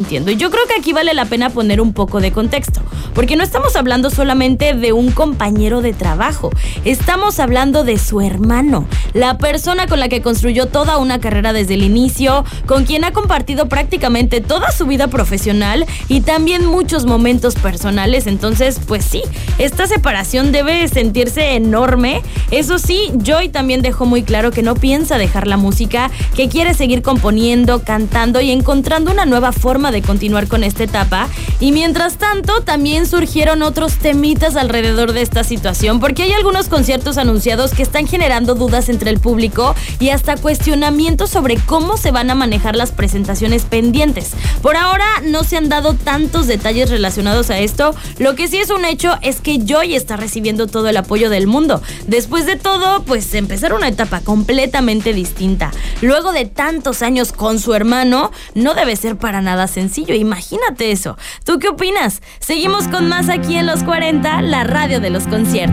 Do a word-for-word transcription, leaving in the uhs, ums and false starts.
sintiendo. Y yo creo que aquí vale la pena poner un poco de contexto, porque no estamos hablando solamente de un compañero de trabajo, estamos hablando de su hermano, la persona con la que construyó toda una carrera desde el inicio, con quien ha compartido prácticamente toda su vida profesional y también muchos momentos personales. Entonces, pues sí, esta separación debe sentirse enorme. Eso sí, Joy también dejó muy claro que no piensa dejar la música, que quiere seguir componiendo, cantando y encontrando una nueva forma de continuar con esta etapa. Y mientras tanto, también surgieron otros temitas alrededor de esta situación, porque hay algunos conciertos anunciados que están generando dudas entre el público y hasta cuestionamientos sobre cómo se van a manejar las presentaciones pendientes. Por ahora no se han dado tantos detalles relacionados a esto. Lo que sí es un hecho es que Joy está recibiendo todo el apoyo del mundo. Después de todo, pues empezar una etapa completamente distinta, luego de tantos años con su hermano, no debe ser para nada sencillo. Imagínate eso. ¿Tú qué opinas? Seguimos con más aquí en Los cuarenta, la radio de los conciertos.